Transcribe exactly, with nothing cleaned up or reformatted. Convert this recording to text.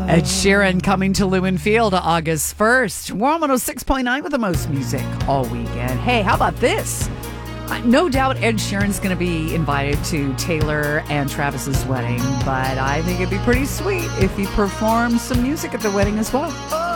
Ed Sheeran coming to Lewin Field August first. We're on one oh six point nine with the most music all weekend. Hey, how about this? Uh, No doubt Ed Sheeran's going to be invited to Taylor and Travis's wedding, but I think it'd be pretty sweet if he performed some music at the wedding as well.